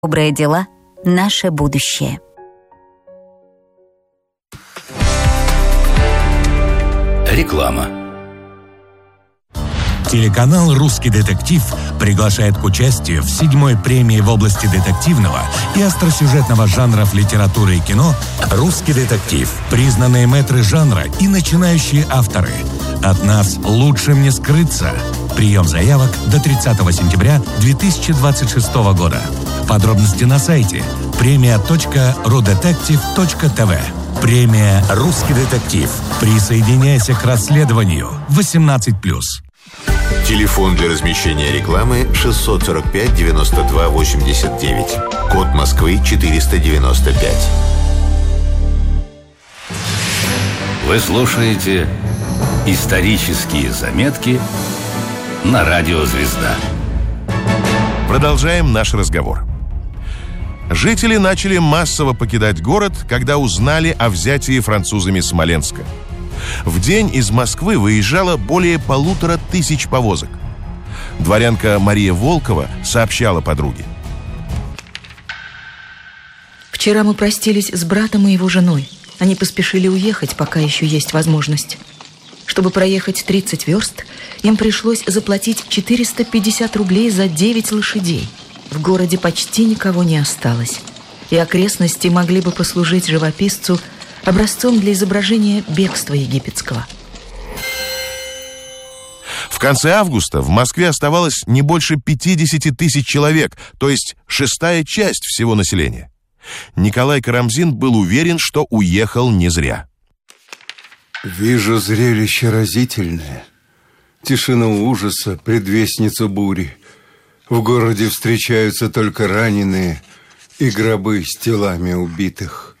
Добрые дела – наше будущее. Реклама. Телеканал «Русский детектив» приглашает к участию в 7-й премии в области детективного и остросюжетного жанров литературы и кино «Русский детектив». Признанные мэтры жанра и начинающие авторы. От нас лучшим не скрыться. Прием заявок до 30 сентября 2026 года. Подробности на сайте premia.rudetective.tv. Премия «Русский детектив». Присоединяйся к расследованию. 18+. Телефон для размещения рекламы 645 92 89. Код Москвы 495. Вы слушаете «Исторические заметки» на радио «Звезда». Продолжаем наш разговор. Жители начали массово покидать город, когда узнали о взятии французами Смоленска. В день из Москвы выезжало более 1500 повозок. Дворянка Мария Волкова сообщала подруге. Вчера мы простились с братом и его женой. Они поспешили уехать, пока еще есть возможность. Чтобы проехать 30 верст, им пришлось заплатить 450 рублей за 9 лошадей. В городе почти никого не осталось, и окрестности могли бы послужить живописцу образцом для изображения бегства египетского. В конце августа в Москве оставалось не больше 50 тысяч человек, то есть 1/6 часть всего населения. Николай Карамзин был уверен, что уехал не зря. Вижу зрелище разительное. Тишину ужаса, предвестницу бури. В городе встречаются только раненые и гробы с телами убитых.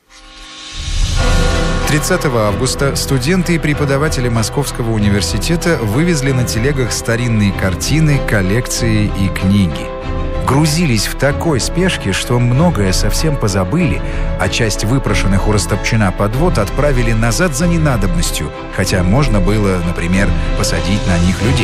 30 августа студенты и преподаватели Московского университета вывезли на телегах старинные картины, коллекции и книги. Грузились в такой спешке, что многое совсем позабыли, а часть выпрошенных у растопчина подвод отправили назад за ненадобностью, хотя можно было, например, посадить на них людей.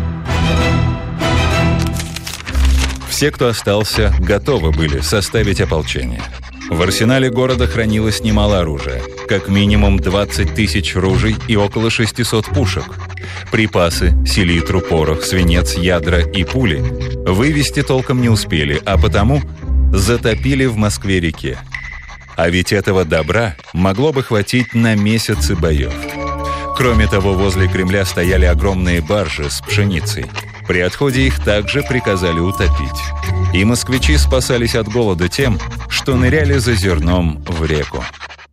Все, кто остался, готовы были составить ополчение. В арсенале города хранилось немало оружия. Как минимум 20 тысяч ружей и около 600 пушек. Припасы, селитру, порох, свинец, ядра и пули вывезти толком не успели, а потому затопили в Москве-реке. А ведь этого добра могло бы хватить на месяцы боев. Кроме того, возле Кремля стояли огромные баржи с пшеницей. При отходе их также приказали утопить. И москвичи спасались от голода тем, что ныряли за зерном в реку.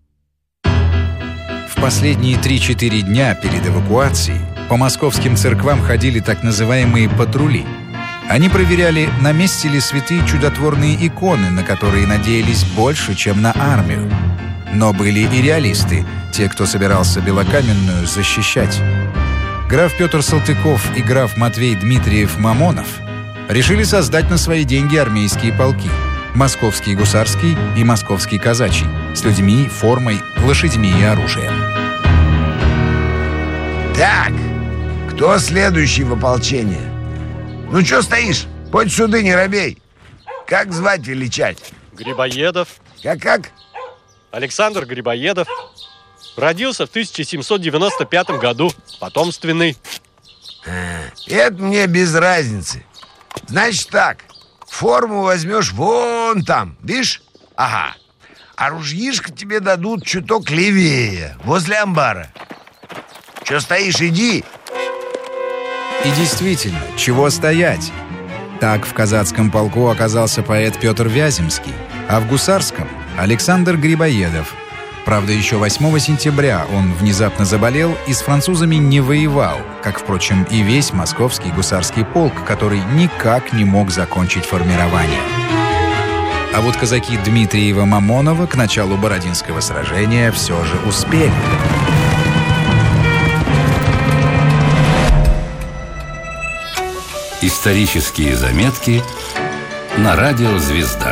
В последние 3-4 дня перед эвакуацией по московским церквам ходили так называемые патрули. Они проверяли, на месте ли святые чудотворные иконы, на которые надеялись больше, чем на армию. Но были и реалисты, те, кто собирался Белокаменную защищать. Граф Петр Салтыков и граф Матвей Дмитриев Мамонов решили создать на свои деньги армейские полки: Московский гусарский и Московский казачий, с людьми, формой, лошадьми и оружием. Так, кто следующий в ополчение? Ну, чё стоишь? Подь сюда, не робей. Как звать величать? Грибоедов. Как? Александр Грибоедов. Родился в 1795 году. Потомственный. Это мне без разницы. Значит так, форму возьмешь вон там, видишь? Ага. А ружьишко тебе дадут чуток левее, возле амбара. Че стоишь, иди. И действительно, чего стоять? Так в казацком полку оказался поэт Петр Вяземский, а в гусарском — Александр Грибоедов. Правда, еще 8 сентября он внезапно заболел и с французами не воевал, как, впрочем, и весь московский гусарский полк, который никак не мог закончить формирование. А вот казаки Дмитриева-Мамонова к началу Бородинского сражения все же успели. Исторические заметки на радио «Звезда».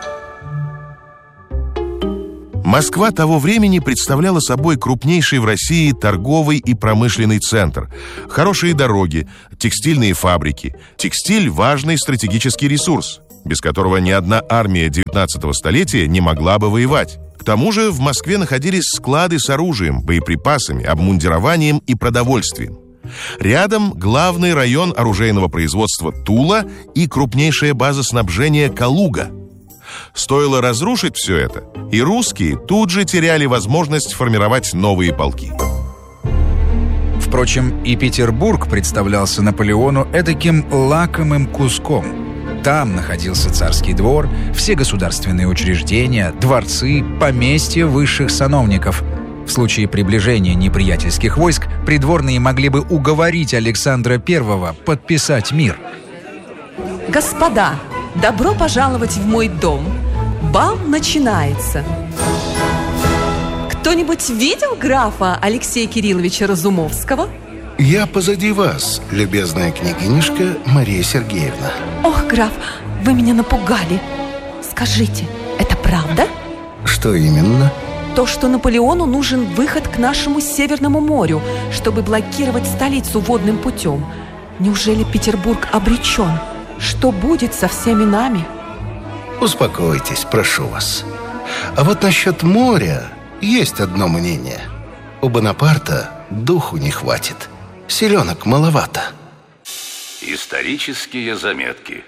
Москва того времени представляла собой крупнейший в России торговый и промышленный центр. Хорошие дороги, текстильные фабрики. Текстиль – важный стратегический ресурс. без которого ни одна армия 19-го столетия не могла бы воевать. К тому же в Москве находились склады с оружием, боеприпасами, обмундированием и продовольствием. Рядом главный район оружейного производства Тула и крупнейшая база снабжения Калуга. Стоило разрушить все это, и русские тут же теряли возможность формировать новые полки. Впрочем, и Петербург представлялся Наполеону эдаким лакомым куском. Там находился царский двор, все государственные учреждения, дворцы, поместья высших сановников. В случае приближения неприятельских войск придворные могли бы уговорить Александра I подписать мир. Господа, добро пожаловать в мой дом. Бал начинается. Кто-нибудь видел графа Алексея Кирилловича Разумовского? Я позади вас, любезная княгинюшка Мария Сергеевна. Ох, граф, вы меня напугали. Скажите, это правда? Что именно? То, что Наполеону нужен выход к нашему Северному морю, чтобы блокировать столицу водным путем. Неужели Петербург обречен? Что будет со всеми нами? Успокойтесь, прошу вас. А вот насчет моря есть одно мнение. У Бонапарта духу не хватит. Селенок маловато. Исторические заметки.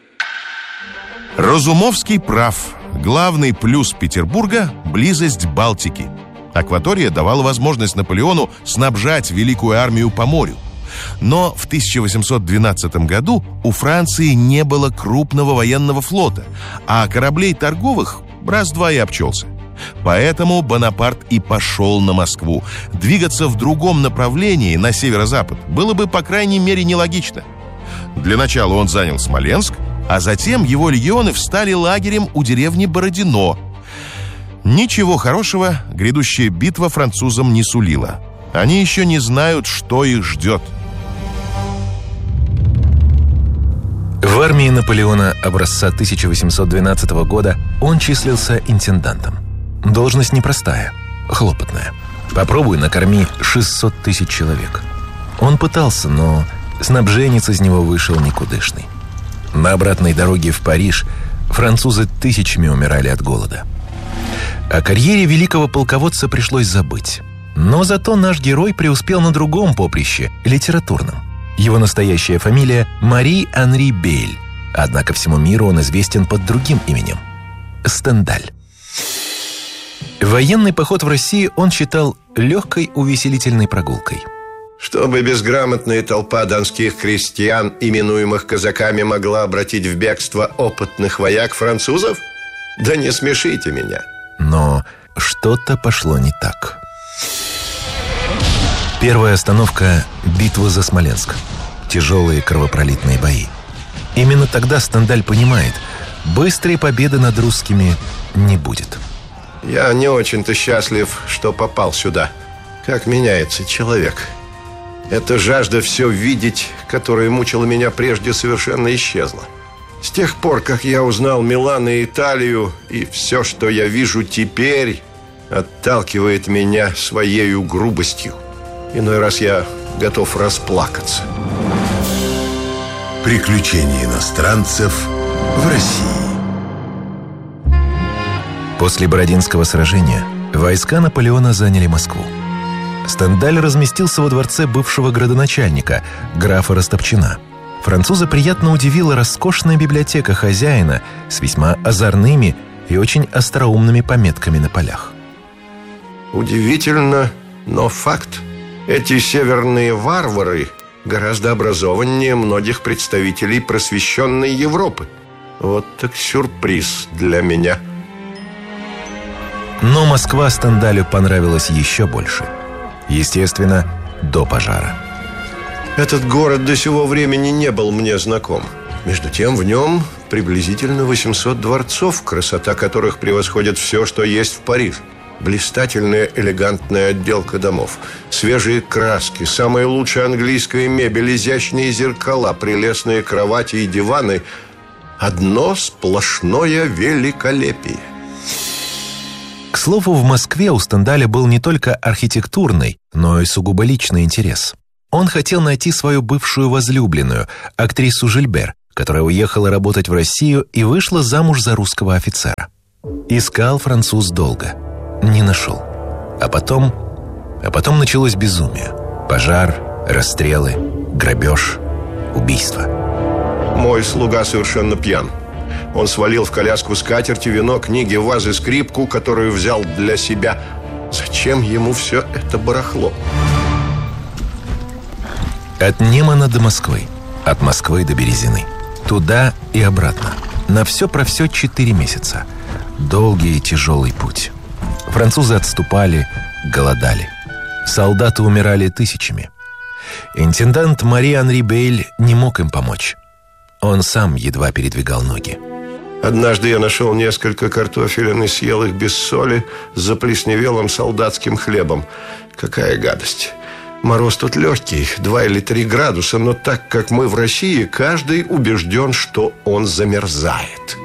Разумовский прав. Главный плюс Петербурга – близость Балтики. Акватория давала возможность Наполеону снабжать великую армию по морю. Но в 1812 году у Франции не было крупного военного флота, а кораблей торговых раз-два и обчелся. Поэтому Бонапарт и пошел на Москву. Двигаться в другом направлении, на северо-запад, было бы, по крайней мере, нелогично. Для начала он занял Смоленск, а затем его легионы встали лагерем у деревни Бородино. Ничего хорошего грядущая битва французам не сулила. Они еще не знают, что их ждет. В армии Наполеона образца 1812 года он числился интендантом. Должность непростая, хлопотная. Попробуй накорми 600 тысяч человек. Он пытался, но снабженец из него вышел никудышный. На обратной дороге в Париж французы тысячами умирали от голода. О карьере великого полководца пришлось забыть. Но зато наш герой преуспел на другом поприще, литературном. Его настоящая фамилия Мари-Анри Бейль. Однако всему миру он известен под другим именем – Стендаль. Военный поход в Россию он считал легкой увеселительной прогулкой. Чтобы безграмотная толпа донских крестьян, именуемых казаками, могла обратить в бегство опытных вояк французов? Да не смешите меня. Но что-то пошло не так. Первая остановка – битва за Смоленск. Тяжелые кровопролитные бои. Именно тогда Стендаль понимает, быстрой победы над русскими не будет. Я не очень-то счастлив, что попал сюда. Как меняется человек. Эта жажда все видеть, которая мучила меня прежде, совершенно исчезла. С тех пор, как я узнал Милан и Италию, и все, что я вижу теперь, отталкивает меня своею грубостью. Иной раз я готов расплакаться. Приключения иностранцев в России. После Бородинского сражения войска Наполеона заняли Москву. Стендаль разместился во дворце бывшего градоначальника, графа Растопчина. Француза приятно удивила роскошная библиотека хозяина с весьма озорными и очень остроумными пометками на полях. Удивительно, но факт. Эти северные варвары гораздо образованнее многих представителей просвещенной Европы. Вот так сюрприз для меня. Но Москва Стендалю понравилась еще больше. Естественно, до пожара. Этот город до сего времени не был мне знаком. Между тем, в нем приблизительно 800 дворцов, красота которых превосходит все, что есть в Париже. Блистательная элегантная отделка домов, свежие краски, самая лучшая английская мебель, изящные зеркала, прелестные кровати и диваны. Одно сплошное великолепие. К слову, в Москве у Стендаля был не только архитектурный, но и сугубо личный интерес. Он хотел найти свою бывшую возлюбленную, актрису Жильбер, которая уехала работать в Россию и вышла замуж за русского офицера. Искал француз долго, не нашел. А потом началось безумие. Пожар, расстрелы, грабеж, убийство. Мой слуга совершенно пьян. Он свалил в коляску скатерти, вино, книги, вазы, скрипку, которую взял для себя. Зачем ему все это барахло? От Немана до Москвы, от Москвы до Березины. Туда и обратно. На все про все 4 месяца. Долгий и тяжелый путь. Французы отступали, голодали. Солдаты умирали тысячами. Интендант Мари-Анри Бейль не мог им помочь. Он сам едва передвигал ноги. Однажды я нашел несколько картофелин и съел их без соли с заплесневелым солдатским хлебом. Какая гадость! Мороз тут легкий, 2 или 3 градуса, но так как мы в России, каждый убежден, что он замерзает.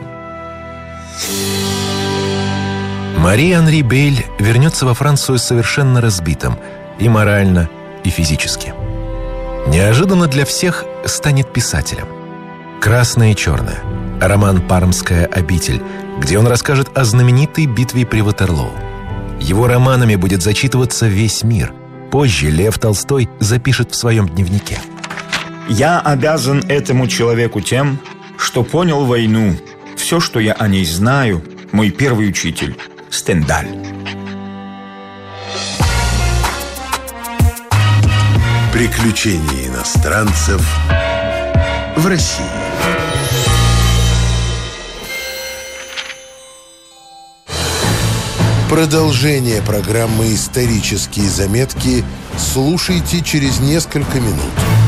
Мари-Анри Бейль вернется во Францию совершенно разбитым и морально, и физически. Неожиданно для всех станет писателем. «Красное и черное», роман «Пармская обитель», где он расскажет о знаменитой битве при Ватерлоу. Его романами будет зачитываться весь мир. Позже Лев Толстой запишет в своем дневнике: «Я обязан этому человеку тем, что понял войну. Все, что я о ней знаю, мой первый учитель – Стендаль». Приключения иностранцев в России. Продолжение программы «Исторические заметки» слушайте через несколько минут.